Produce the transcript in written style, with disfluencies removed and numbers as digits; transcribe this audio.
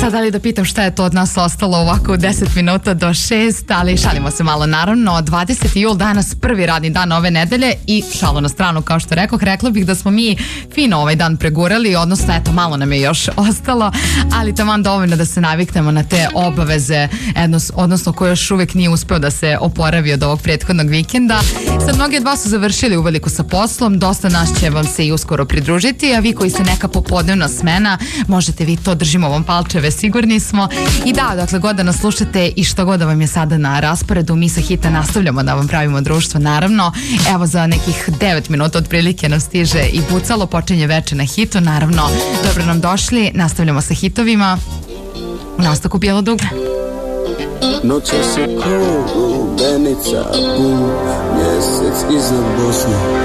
sad da li da pitam šta je to od nas ostalo ovako u 10 minuta do 6, ali šalimo se malo naravno. 20. jul danas, prvi radni dan ove nedelje i šalo na stranu kao što rekoh, rekla bih da smo mi fino ovaj dan pregurali, odnosno eto malo nam je još ostalo, ali taman dovoljno da se naviknemo na te obaveze, odnosno ko još uvek nije uspeo da se oporavi od ovog prethodnog vikenda. Sad mnogi od vas su završili uveliko sa poslom, dosta nas će vam se i uskoro pridružiti, a vi koji ste neka popodnevna smena, možete vi to, držimo vam palčeve, sigurni smo. I da, dakle god da nas slušate i što god da vam je sada na rasporedu, mi sa Hita nastavljamo da vam pravimo društvo, naravno. Evo za nekih 9 minuta otprilike nam stiže i Pucalo, počinje veče na Hitu, naravno. Dobro nam došli, nastavljamo sa hitovima. Nastavku Bijelo dugme. Noća se ko lubenica, mjesec iznad Bosne.